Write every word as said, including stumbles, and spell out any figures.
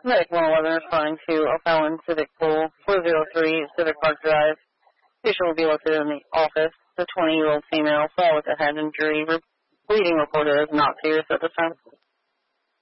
Medic one eleven responding to O'Fallon Civic Pool, four oh three Civic Park Drive. Patient will be located in the office. The twenty-year-old female fell with a head injury. Bleeding reported as not serious at this time.